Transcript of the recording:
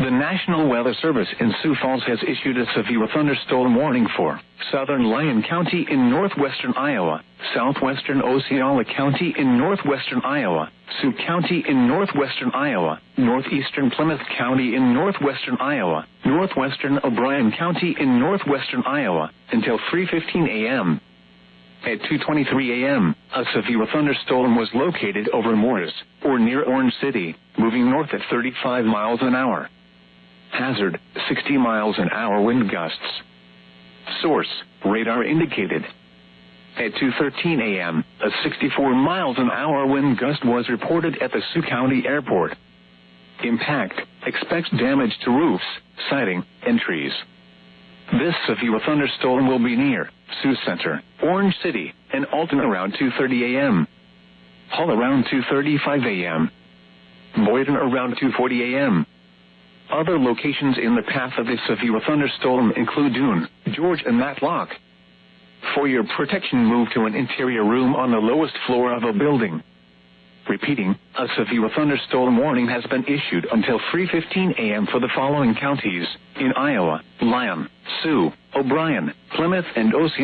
The National Weather Service in Sioux Falls has issued a severe thunderstorm warning for southern Lyon County in northwestern Iowa, southwestern Osceola County in northwestern Iowa, Sioux County in northwestern Iowa, northeastern Plymouth County in northwestern Iowa, northwestern O'Brien County in northwestern Iowa, until 3:15 a.m. At 2:23 a.m., a severe thunderstorm was located over Morris, or near Orange City, moving north at 35 miles an hour. Hazard, 60 miles an hour wind gusts. Source, radar indicated. At 2:13 a.m., a 64 miles an hour wind gust was reported at the Sioux County Airport. Impact, expects damage to roofs, siding, and trees. This severe thunderstorm will be near Sioux Center, Orange City, and Alton around 2:30 a.m. Hull around 2:35 a.m. Boyden around 2:40 a.m. Other locations in the path of this severe thunderstorm include Dune, George, and Matlock. For your protection, move to an interior room on the lowest floor of a building. Repeating, a severe thunderstorm warning has been issued until 3:15 a.m. for the following counties in Iowa: Lyon, Sioux, O'Brien, Plymouth, and Osceola.